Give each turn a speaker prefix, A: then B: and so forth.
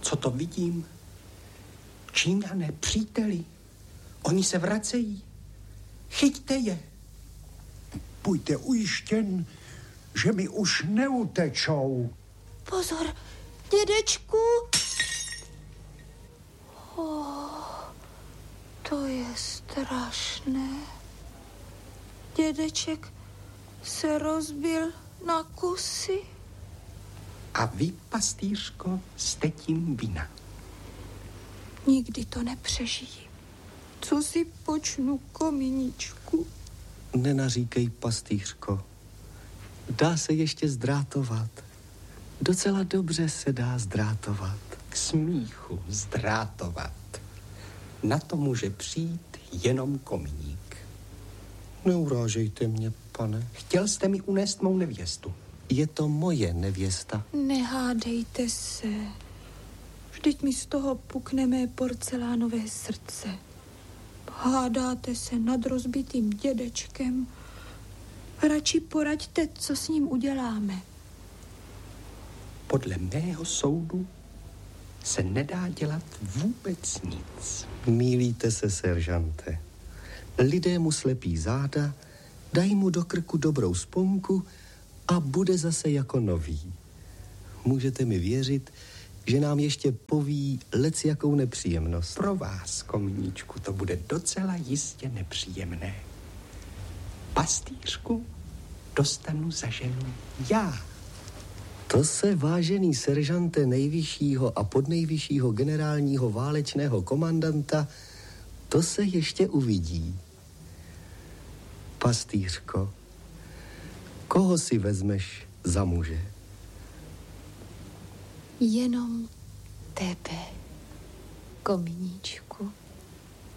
A: Co to vidím? Číňané, příteli. Oni se vracejí. Chyťte je.
B: Buďte ujištěn, že mi už neutečou.
C: Pozor, dědečku. To je strašné. Dědeček se rozbil na kusy.
A: A vy, pastýřko, jste tím vina.
C: Nikdy to nepřežijí. Co si počnu, Komíníčku?
D: Nenaříkej, pastýřko. Dá se ještě zdrátovat. Docela dobře se dá zdrátovat.
A: K smíchu zdrátovat. Na to může přijít jenom Komíník.
D: Neurážejte mě, pane.
A: Chtěl jste mi unést mou nevěstu.
D: Je to moje nevěsta.
C: Nehádejte se. Vždyť mi z toho pukne mé porcelánové srdce. Hádáte se nad rozbitým dědečkem. Radši poraďte, co s ním uděláme.
A: Podle mého soudu se nedá dělat vůbec nic.
D: Mýlíte se, seržante. Lidé mu slepí záda, dají mu do krku dobrou sponku a bude zase jako nový. Můžete mi věřit, že nám ještě poví lecjakou nepříjemnost.
A: Pro vás, Komíníčku, to bude docela jistě nepříjemné. Pastýřku dostanu za ženu já.
D: To se, vážený seržante nejvyššího a podnejvyššího generálního válečného komandanta, to se ještě uvidí. Pastýřko, koho si vezmeš za muže?
C: Jenom tebe, Komíníčku.